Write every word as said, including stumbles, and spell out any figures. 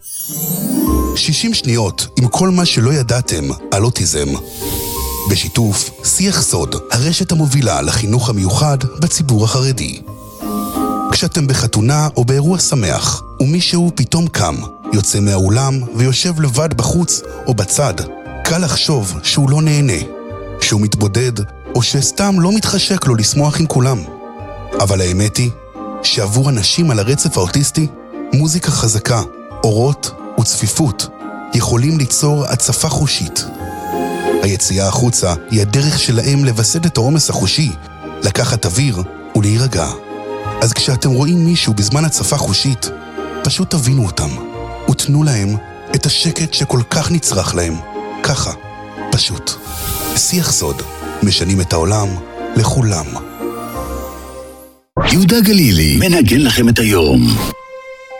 שישים שניות עם כל מה שלא ידעתם על אוטיזם. בשיתוף שיח סוד, הרשת המובילה לחינוך המיוחד בציבור החרדי. כשאתם בחתונה או באירוע שמח, ומישהו פתאום קם, יוצא מהאולם ויושב לבד בחוץ או בצד, קל לחשוב שהוא לא נהנה, שהוא מתבודד, או שסתם לא מתחשק לו לשמוח עם כולם. אבל האמת היא שעבור אנשים על הרצף האוטיסטי, מוזיקה חזקה, אורות וצפיפות יכולים ליצור הצפה חושית. היציאה החוצה היא הדרך שלהם לבסד את העומס החושי, לקחת אוויר ולהירגע. אז כשאתם רואים מישהו בזמן הצפה חושית, פשוט תבינו אותם ותנו להם את השקט שכל כך נצרך להם. ככה, פשוט. שיח סוד, משנים את העולם לכולם. יהודה גלילי מנגן לכם את היום.